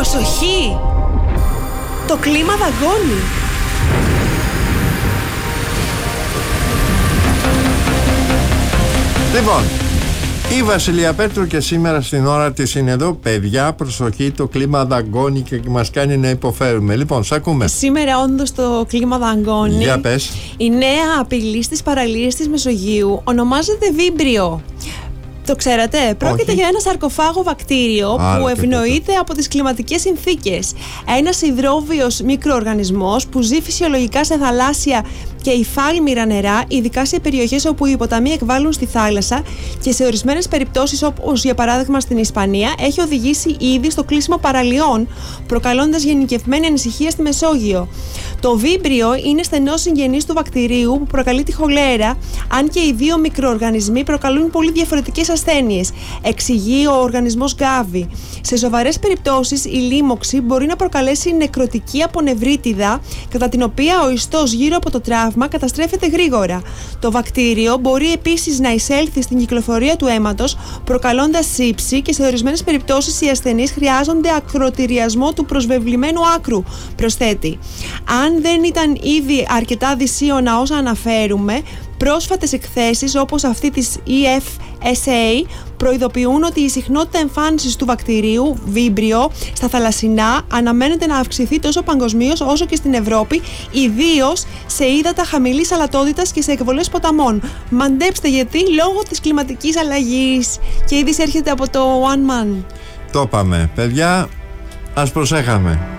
Προσοχή! Το κλίμα δαγκώνει. Λοιπόν, η Βασιλεία Πέτρου και σήμερα στην ώρα της είναι εδώ. Παιδιά, προσοχή, το κλίμα δαγκώνει και μας κάνει να υποφέρουμε. Λοιπόν, σ' ακούμε. Σήμερα όντως το κλίμα δαγκώνει. Για πες. Η νέα απειλή στις παραλίες της Μεσογείου ονομάζεται βίμπριο. Το ξέρατε? Πρόκειται για ένα σαρκοφάγο βακτήριο που ευνοείται από τις κλιματικές συνθήκες. Ένας υδρόβιος μικροοργανισμός που ζει φυσιολογικά σε θαλάσσια και υφάλμυρα νερά, ειδικά σε περιοχές όπου οι ποταμοί εκβάλλουν στη θάλασσα και σε ορισμένες περιπτώσεις, όπως για παράδειγμα στην Ισπανία, έχει οδηγήσει ήδη στο κλείσιμο παραλιών, προκαλώντας γενικευμένη ανησυχία στη Μεσόγειο. Το βίμπριο είναι στενός συγγενής του βακτηρίου που προκαλεί τη χολέρα, αν και οι δύο μικροοργανισμοί προκαλούν πολύ διαφορετικές ασθένειες, εξηγεί ο οργανισμός Gavi. Σε σοβαρές περιπτώσεις, η λίμωξη μπορεί να προκαλέσει νεκρωτική απονευρίτιδα, κατά την οποία ο ιστός γύρω από το τραύμα καταστρέφεται γρήγορα. Το βακτήριο μπορεί επίσης να εισέλθει στην κυκλοφορία του αίματος, προκαλώντας σύψη, και σε ορισμένες περιπτώσεις οι ασθενείς χρειάζονται ακροτηριασμό του προσβεβλημένου άκρου, προσθέτει. Αν δεν ήταν ήδη αρκετά δυσίωνα όσα αναφέρουμε, πρόσφατες εκθέσεις όπως αυτή της EFSA προειδοποιούν ότι η συχνότητα εμφάνισης του βακτηρίου βίμπριο στα θαλασσινά αναμένεται να αυξηθεί τόσο παγκοσμίως όσο και στην Ευρώπη, ιδίως σε ύδατα χαμηλής αλατότητας και σε εκβολές ποταμών. Μαντέψτε γιατί, λόγω της κλιματικής αλλαγής. Και ήδη έρχεται από το One Man. Το είπαμε, παιδιά, ας προσέχαμε.